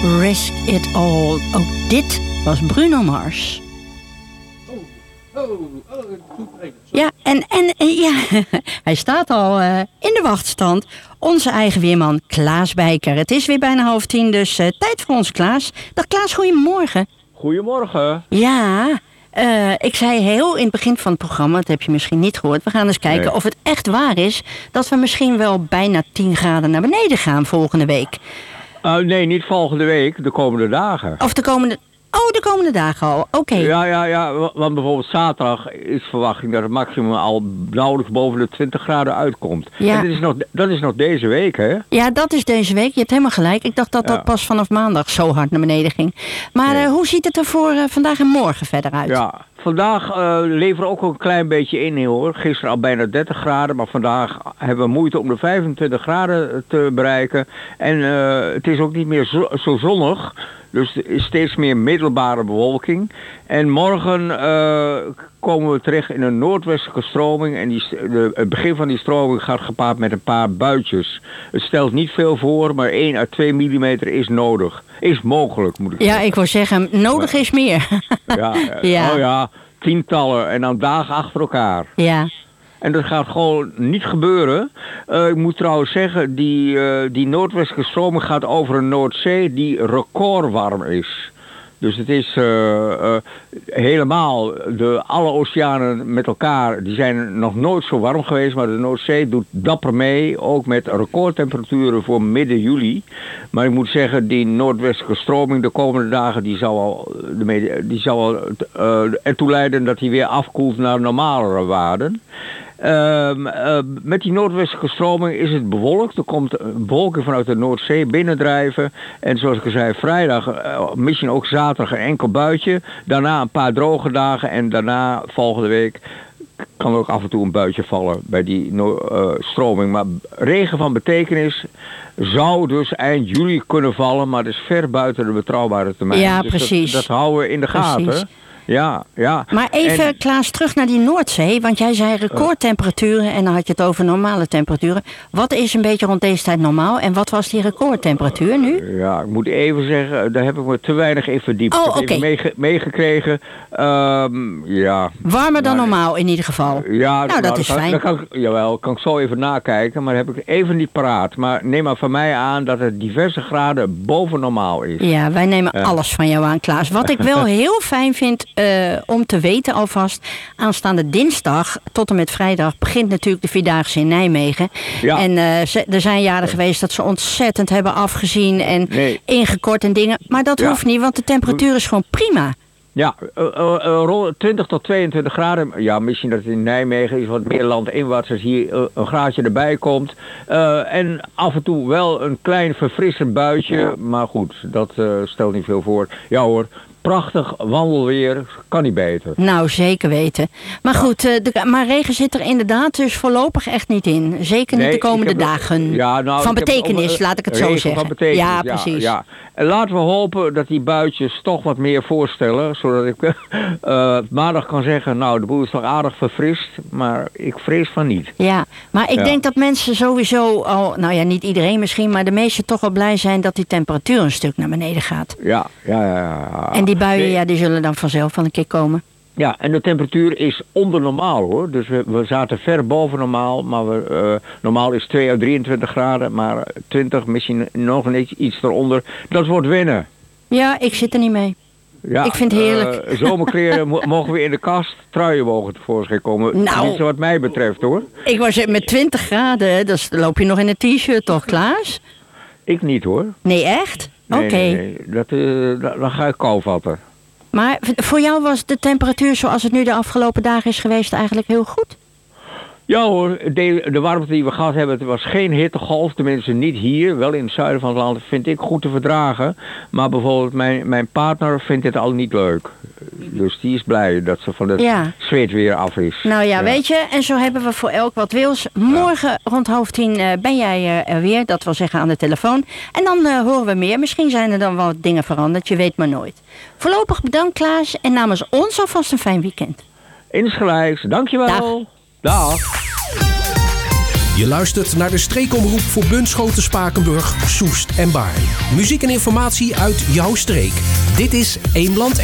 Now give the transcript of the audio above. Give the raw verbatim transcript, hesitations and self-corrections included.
Risk It All. Ook dit was Bruno Mars. Oh, oh, oh, ja, en, en, en ja, hij staat al uh, in de wachtstand. Onze eigen weerman Klaas Bijker. Het is weer bijna half tien, dus uh, tijd voor ons Klaas. Dag Klaas, goedemorgen. Goedemorgen. Ja, uh, ik zei heel in het begin van het programma, dat heb je misschien niet gehoord. We gaan eens kijken nee. of het echt waar is dat we misschien wel bijna tien graden naar beneden gaan volgende week. Uh, nee, niet volgende week, de komende dagen. Of de komende... Oh, de komende dagen al, oké. Okay. Ja, ja, ja, want bijvoorbeeld zaterdag is verwachting dat het maximum al nauwelijks boven de twintig graden uitkomt. Ja. En dat is, nog, dat is nog deze week, hè? Ja, dat is deze week. Je hebt helemaal gelijk. Ik dacht dat dat ja. pas vanaf maandag zo hard naar beneden ging. Maar nee. uh, hoe ziet het er voor uh, vandaag en morgen verder uit? Ja, vandaag uh, leveren ook een klein beetje in, hoor. Gisteren al bijna dertig graden, maar vandaag hebben we moeite om de vijfentwintig graden te bereiken. En uh, het is ook niet meer zo, zo zonnig. Dus er is steeds meer middelbare bewolking. En morgen uh, komen we terecht in een noordwestelijke stroming. En die, de, het begin van die stroming gaat gepaard met een paar buitjes. Het stelt niet veel voor, maar één à twee millimeter is nodig. Is mogelijk, moet ik ja, zeggen. Ja, ik wou zeggen, nodig ja. is meer. ja, ja, oh ja, tientallen en dan dagen achter elkaar. Ja. En dat gaat gewoon niet gebeuren. Uh, ik moet trouwens zeggen, die, uh, die noordwestelijke stroming gaat over een Noordzee die recordwarm is. Dus het is uh, uh, helemaal, de, alle oceanen met elkaar, die zijn nog nooit zo warm geweest. Maar de Noordzee doet dapper mee, ook met recordtemperaturen voor midden juli. Maar ik moet zeggen, die noordwestelijke stroming de komende dagen, die zal al, die zal al uh, ertoe leiden dat hij weer afkoelt naar normalere waarden. Uh, uh, met die noordwestelijke stroming is het bewolkt. Er komt bewolking vanuit de Noordzee binnendrijven. En zoals ik al zei, vrijdag, uh, misschien ook zaterdag een enkel buitje. Daarna een paar droge dagen. En daarna, volgende week, kan er ook af en toe een buitje vallen bij die no- uh, stroming. Maar regen van betekenis zou dus eind juli kunnen vallen. Maar dat is ver buiten de betrouwbare termijn. Ja, dus precies. Dat, dat houden we in de gaten. Precies. Ja, ja. Maar even, en, Klaas, terug naar die Noordzee. Want jij zei recordtemperaturen en dan had je het over normale temperaturen. Wat is een beetje rond deze tijd normaal en wat was die recordtemperatuur nu? Ja, ik moet even zeggen, daar heb ik me te weinig in verdiept. Oh, ik heb okay. even meege- meegekregen. Um, ja. Warmer dan maar, normaal in ieder geval. Ja, nou, dat, dat is kan, fijn. Dat kan, jawel, kan ik zo even nakijken, maar heb ik even niet paraat. Maar neem maar van mij aan dat het diverse graden boven normaal is. Ja, wij nemen ja. alles van jou aan, Klaas. Wat ik wel heel fijn vind uh, om te weten alvast, aanstaande dinsdag tot en met vrijdag begint natuurlijk de Vierdaagse in Nijmegen. Ja. En uh, ze, er zijn jaren geweest dat ze ontzettend hebben afgezien en nee. ingekort en dingen. Maar dat ja. hoeft niet, want de temperatuur is gewoon prima. Ja, uh, uh, uh, twintig tot tweeëntwintig graden. Ja, misschien dat het in Nijmegen is wat meer landinwaarts als hier uh, een graadje erbij komt. Uh, en af en toe wel een klein verfrissend buitje. Ja. Maar goed, dat uh, stelt niet veel voor. Ja hoor. Prachtig wandelweer, kan niet beter. Nou, zeker weten. Maar ja. goed, uh, de, maar regen zit er inderdaad dus voorlopig echt niet in. Zeker niet nee, de komende heb, dagen. Ja, nou, van betekenis, over, laat ik het zo zeggen. Van betekenis, ja, ja, precies. Ja. En laten we hopen dat die buitjes toch wat meer voorstellen. Zodat ik uh, maandag kan zeggen, nou, de boel is toch aardig verfrist. Maar ik vrees van niet. Ja, maar ik ja. denk dat mensen sowieso al, nou ja, niet iedereen misschien, maar de meesten toch wel blij zijn dat die temperatuur een stuk naar beneden gaat. Ja, ja, ja. ja. En die buien, nee. ja, die zullen dan vanzelf van een keer komen. Ja, en de temperatuur is onder normaal, hoor. Dus we, we zaten ver boven normaal. Maar we, uh, normaal is twee à drieëntwintig graden. Maar twintig, misschien nog iets, iets eronder. Dat wordt winnen. Ja, ik zit er niet mee. Ja, ik vind het heerlijk. Uh, zomerkleren mo- mogen we in de kast. Truien mogen tevoorschijn komen. Nou, niet zo wat mij betreft, hoor. Ik was met twintig graden. Dus loop je nog in een t-shirt, toch, Klaas? Ik niet, hoor. Nee, echt? Nee, Oké. Okay. Nee, nee. Dat, uh, dat, dan ga ik kou vatten. Maar voor jou was de temperatuur zoals het nu de afgelopen dagen is geweest eigenlijk heel goed? Ja hoor, de, de warmte die we gehad hebben, het was geen hittegolf, tenminste niet hier, wel in het zuiden van het land, vind ik goed te verdragen. Maar bijvoorbeeld mijn, mijn partner vindt het al niet leuk. Dus die is blij dat ze van het ja. zweet weer af is. Nou ja, ja, weet je, en zo hebben we voor elk wat wils. Morgen ja. rond half tien uh, ben jij uh, er weer, dat wil zeggen aan de telefoon. En dan uh, horen we meer. Misschien zijn er dan wel wat dingen veranderd, je weet maar nooit. Voorlopig bedankt, Klaas, en namens ons alvast een fijn weekend. Insgelijks, dankjewel. Dag. Dag. Je luistert naar de streekomroep voor Bunschoten, Spakenburg, Soest en Baarn. Muziek en informatie uit jouw streek. Dit is Eemland